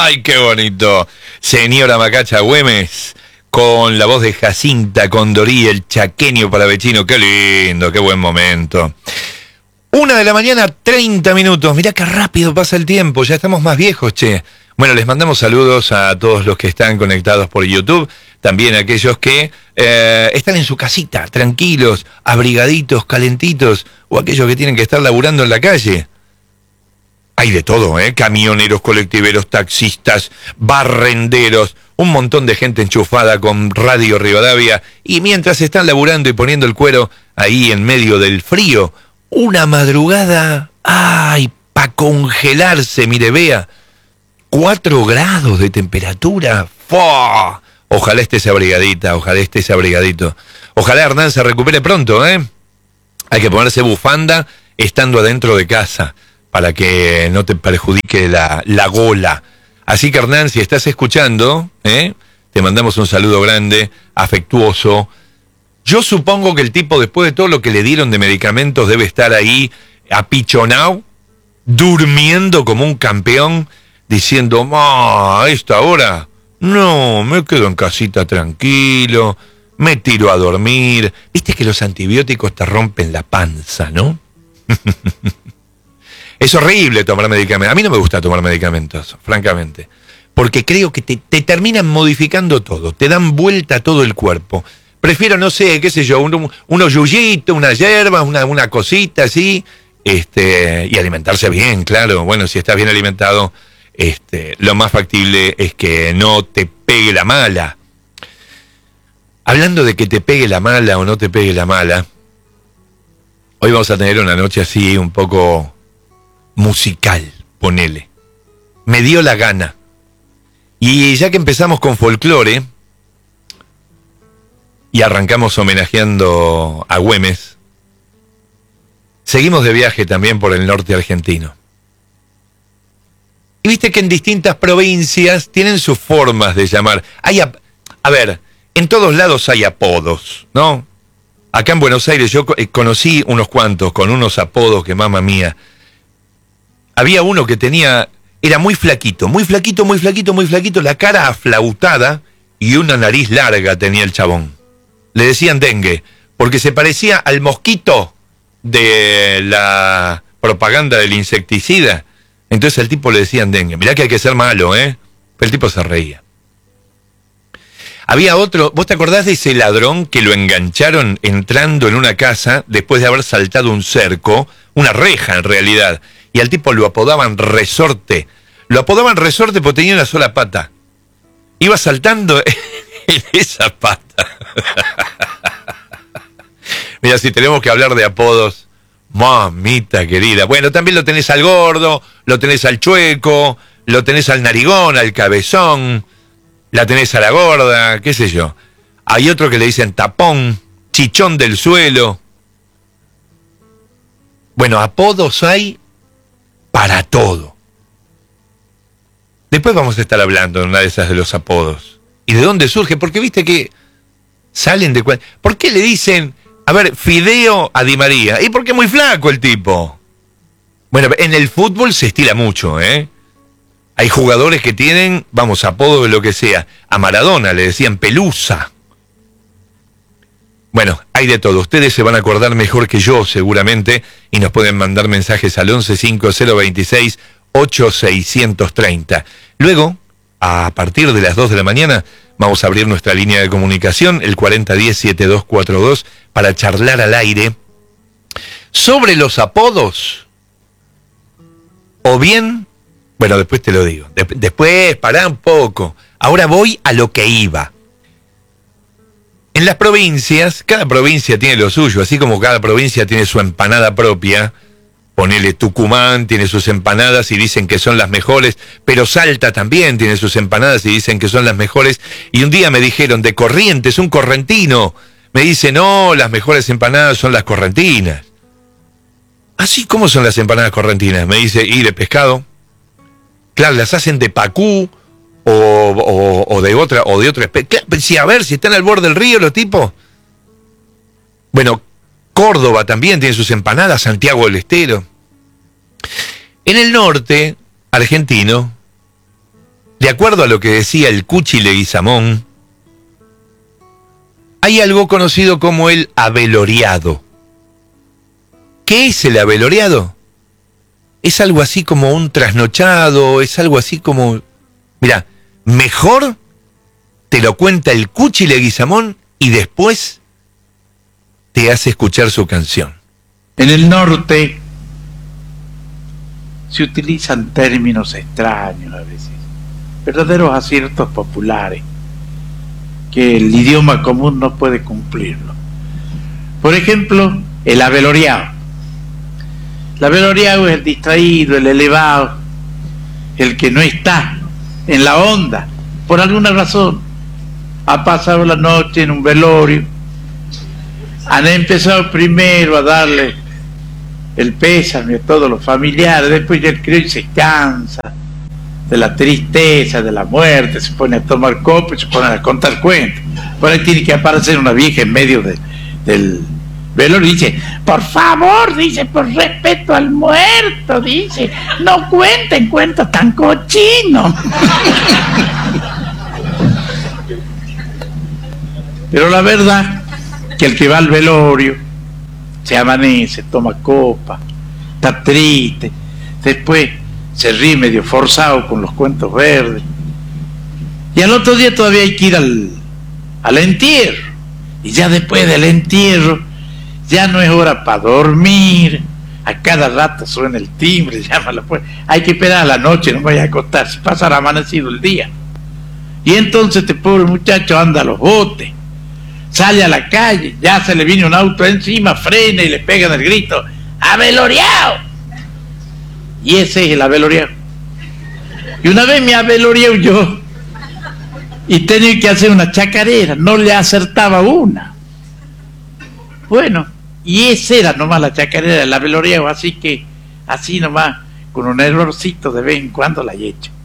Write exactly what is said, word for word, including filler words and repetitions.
¡Ay, qué bonito! Señora Macacha Güemes, con la voz de Jacinta Condorí, el chaqueño palavecino. ¡Qué lindo, qué buen momento! Una de la mañana, treinta minutos. Mirá qué rápido pasa el tiempo, ya estamos más viejos, che. Bueno, les mandamos saludos a todos los que están conectados por YouTube, también a aquellos que eh, están en su casita, tranquilos, abrigaditos, calentitos, o aquellos que tienen que estar laburando en la calle. Hay de todo, ¿eh? Camioneros, colectiveros, taxistas, barrenderos, un montón de gente enchufada con Radio Rivadavia, y mientras están laburando y poniendo el cuero ahí en medio del frío, una madrugada, ¡ay! Pa' congelarse, mire, vea, cuatro grados de temperatura, ¡fua! Ojalá estés abrigadita, ojalá estés abrigadito. Ojalá Hernán se recupere pronto, ¿eh? Hay que ponerse bufanda estando adentro de casa, para que no te perjudique la, la gola. Así que Hernán, si estás escuchando, ¿eh? Te mandamos un saludo grande, afectuoso. Yo supongo que el tipo, después de todo lo que le dieron de medicamentos, debe estar ahí apichonado, durmiendo como un campeón, diciendo, a esta hora, no, me quedo en casita tranquilo, me tiro a dormir. Viste que los antibióticos te rompen la panza, ¿no? Es horrible tomar medicamentos. A mí no me gusta tomar medicamentos, francamente, porque creo que te, te terminan modificando todo, te dan vuelta a todo el cuerpo. Prefiero, no sé, qué sé yo, un, unos yuyitos, unas hierbas, una, una cosita así, este, y alimentarse bien, claro. Bueno, si estás bien alimentado, este, lo más factible es que no te pegue la mala. Hablando de que te pegue la mala o no te pegue la mala, hoy vamos a tener una noche así un poco musical, ponele. Me dio la gana. Y ya que empezamos con folclore y arrancamos homenajeando a Güemes, seguimos de viaje también por el norte argentino. Y viste que en distintas provincias tienen sus formas de llamar. Hay a, a ver, en todos lados hay apodos, ¿no? Acá en Buenos Aires yo conocí unos cuantos con unos apodos que, mamma mía. Había uno que tenía, era muy flaquito, muy flaquito, muy flaquito, muy flaquito, la cara aflautada y una nariz larga tenía el chabón. Le decían dengue, porque se parecía al mosquito de la propaganda del insecticida. Entonces al tipo le decían dengue. Mirá que hay que ser malo, ¿eh? Pero el tipo se reía. Había otro, ¿vos te acordás de ese ladrón que lo engancharon entrando en una casa después de haber saltado un cerco, una reja en realidad? Y al tipo lo apodaban Resorte. Lo apodaban Resorte porque tenía una sola pata. Iba saltando en esa pata. Mira, si tenemos que hablar de apodos, mamita querida. Bueno, también lo tenés al gordo, lo tenés al chueco, lo tenés al narigón, al cabezón, la tenés a la gorda, qué sé yo. Hay otro que le dicen tapón, chichón del suelo. Bueno, apodos hay para todo. Después vamos a estar hablando en una de esas de los apodos. ¿Y de dónde surge? Porque viste que salen de... ¿Por qué le dicen, a ver, Fideo a Di María? ¿Y porque es muy flaco el tipo? Bueno, en el fútbol se estila mucho, ¿eh? Hay jugadores que tienen, vamos, apodos de lo que sea. A Maradona le decían Pelusa. Bueno, hay de todo. Ustedes se van a acordar mejor que yo, seguramente, y nos pueden mandar mensajes al once cinco cero veintiséis ocho seiscientos treinta. Luego, a partir de las dos de la mañana, vamos a abrir nuestra línea de comunicación, el cuarenta diez setenta y dos cuarenta y dos, para charlar al aire sobre los apodos. O bien, bueno, después te lo digo. De- después, pará un poco. Ahora voy a lo que iba. En las provincias, cada provincia tiene lo suyo, así como cada provincia tiene su empanada propia. Ponele, Tucumán tiene sus empanadas y dicen que son las mejores, pero Salta también tiene sus empanadas y dicen que son las mejores. Y un día me dijeron, de Corrientes, un correntino, me dice, no, las mejores empanadas son las correntinas. ¿Así cómo son las empanadas correntinas? Me dice, y de pescado. Claro, las hacen de pacú o, o, o de otra, o de otra especie. Claro, si a ver, si están al borde del río los tipos. Bueno, Córdoba también tiene sus empanadas, Santiago del Estero. En el norte argentino de acuerdo a lo que decía el Cuchi Leguizamón, hay algo conocido como el aveloriado. ¿Qué es el aveloriado? Es algo así como un trasnochado, es algo así como... Mira, mejor te lo cuenta el Cuchi Leguizamón y después te hace escuchar su canción. En el norte se utilizan términos extraños a veces, verdaderos aciertos populares, que el idioma común no puede cumplirlo. Por ejemplo, el aveloriado. El aveloriado es el distraído, el elevado, el que no está en la onda, por alguna razón. Ha pasado la noche en un velorio, han empezado primero a darle el pésame a todos los familiares, después ya el criollo se cansa de la tristeza, de la muerte, se pone a tomar copa y se pone a contar cuentos. Por ahí tiene que aparecer una vieja en medio de, del velorio y dice, por favor, dice, por respeto al muerto, dice, no cuenten cuentos tan cochinos. Pero la verdad que el que va al velorio se amanece, toma copa, está triste, después se ríe medio forzado con los cuentos verdes, y al otro día todavía hay que ir al, al entierro, y ya después del entierro ya no es hora para dormir, a cada rato suena el timbre, llama a la puerta, hay que esperar a la noche, no vaya a acostarse, pasará amanecido el día, y entonces este pobre muchacho anda a los botes, sale a la calle, ya se le viene un auto encima, frena y le pegan el grito, ¡aveloriado! Y ese es el aveloriado. Y una vez me avelorié yo y tenía que hacer una chacarera, no le acertaba una. Bueno, y esa era nomás la chacarera, el aveloriado, así que así nomás, con un errorcito de vez en cuando la he hecho.